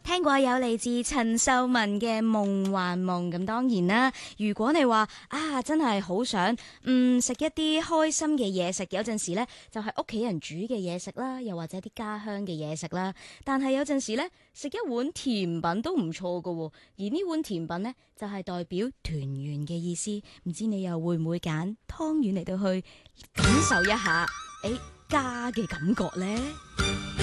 聽過有嚟自陳秀雯嘅夢幻夢，咁當然啦。如果你話真係好想食一啲開心嘅嘢食，有陣時呢就係屋企人煮嘅嘢食啦，又或者啲家鄉嘅嘢食啦。但係有陣時呢，食一碗甜品都唔錯噶，而呢碗甜品呢，就係代表團圓嘅意思。唔知你又會唔會揀湯圓嚟到去感受一下家嘅感覺呢？